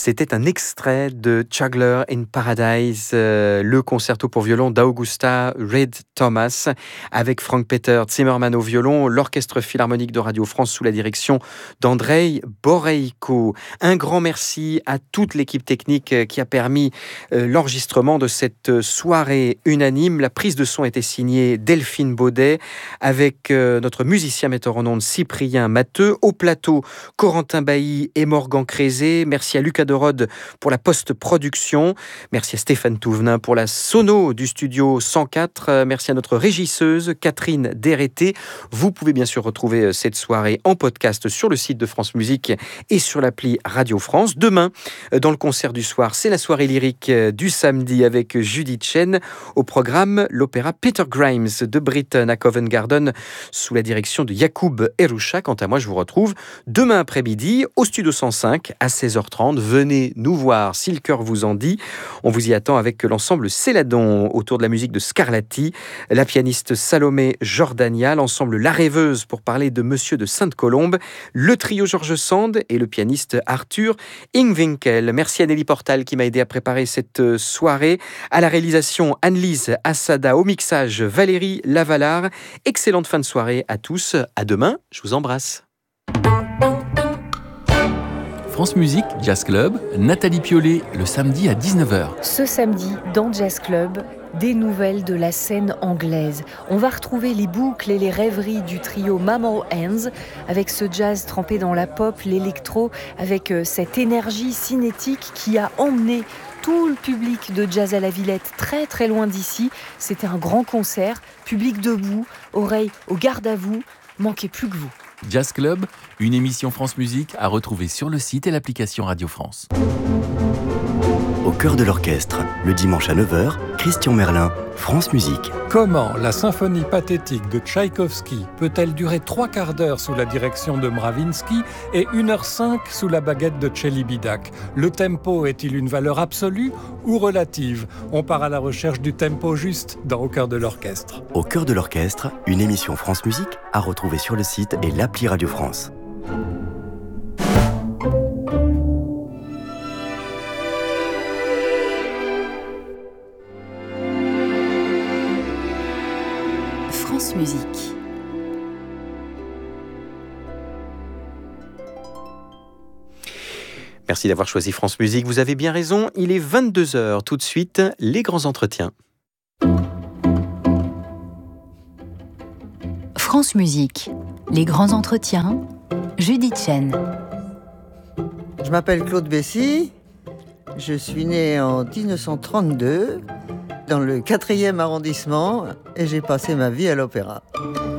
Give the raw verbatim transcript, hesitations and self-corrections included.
C'était un extrait de Juggler in Paradise, euh, le concerto pour violon d'Augusta Reid Thomas, avec Frank Peter Zimmermann au violon, l'Orchestre Philharmonique de Radio France sous la direction d'Andrei Boreiko. Un grand merci à toute l'équipe technique qui a permis euh, l'enregistrement de cette soirée unanime. La prise de son était signée Delphine Baudet, avec euh, notre musicien metteur en ondes Cyprien Matteux. Au plateau, Corentin Bailly et Morgan Crézé. Merci à Lucas Derode pour la post-production. Merci à Stéphane Touvenin pour la sono du studio cent quatre. Merci à notre régisseuse Catherine Dérété. Vous pouvez bien sûr retrouver cette soirée en podcast sur le site de France Musique et sur l'appli Radio France. Demain, dans le concert du soir, c'est la soirée lyrique du samedi avec Judith Chen. Au programme, l'opéra Peter Grimes de Britten à Covent Garden sous la direction de Yacoub Eroucha. Quant à moi, je vous retrouve demain après-midi au studio cent cinq à seize heures trente. Venez nous voir si le cœur vous en dit. On vous y attend avec l'ensemble Céladon autour de la musique de Scarlatti, la pianiste Salomé Jordania, l'ensemble La Rêveuse pour parler de Monsieur de Sainte-Colombe, le trio Georges Sand et le pianiste Arthur Ingwinkel. Merci à Nelly Portal qui m'a aidé à préparer cette soirée. À la réalisation, Anne-Lise Assada. Au mixage, Valérie Lavalard. Excellente fin de soirée à tous. À demain. Je vous embrasse. France Musique, Jazz Club, Nathalie Piollet, le samedi à dix-neuf heures. Ce samedi, dans Jazz Club, des nouvelles de la scène anglaise. On va retrouver les boucles et les rêveries du trio Mammal Hands, avec ce jazz trempé dans la pop, l'électro, avec cette énergie cinétique qui a emmené tout le public de Jazz à la Villette très très loin d'ici. C'était un grand concert, public debout, oreilles au garde à vous, manquez plus que vous. Jazz Club, une émission France Musique à retrouver sur le site et l'application Radio France. Au cœur de l'orchestre, le dimanche à neuf heures, Christian Merlin, France Musique. Comment la symphonie pathétique de Tchaïkovski peut-elle durer trois quarts d'heure sous la direction de Mravinsky et une heure cinq sous la baguette de Celibidache? Le tempo est-il une valeur absolue ou relative? On part à la recherche du tempo juste dans Au cœur de l'orchestre. Au cœur de l'orchestre, une émission France Musique à retrouver sur le site et l'appli Radio France. France Musique. Merci d'avoir choisi France Musique. Vous avez bien raison. Il est vingt-deux heures. Tout de suite, les grands entretiens. France Musique. Les grands entretiens. Judith Chen. Je m'appelle Claude Bessy. Je suis né en dix-neuf cent trente-deux dans le quatrième arrondissement et j'ai passé ma vie à l'opéra.